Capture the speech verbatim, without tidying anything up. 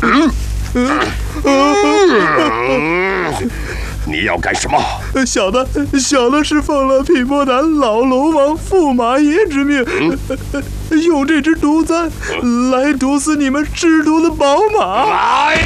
你要干什么？ 小的，小的是奉了匹波南老龙王驸马爷之命，用这只毒簪来毒死你们制毒的宝马。